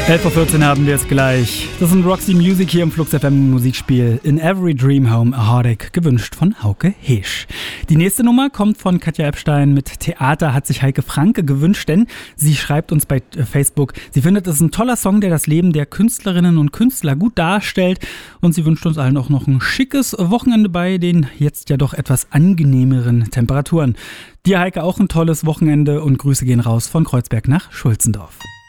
11:14 Uhr haben wir es gleich. Das sind Roxy Music hier im Flux FM Musikspiel. In Every Dream Home a Heartache, gewünscht von Hauke Heesch. Die nächste Nummer kommt von Katja Epstein mit Theater hat sich Heike Franke gewünscht, denn sie schreibt uns bei Facebook, sie findet es ein toller Song, der das Leben der Künstlerinnen und Künstler gut darstellt, und sie wünscht uns allen auch noch ein schickes Wochenende bei den jetzt ja doch etwas angenehmeren Temperaturen. Dir, Heike, auch ein tolles Wochenende und Grüße gehen raus von Kreuzberg nach Schulzendorf.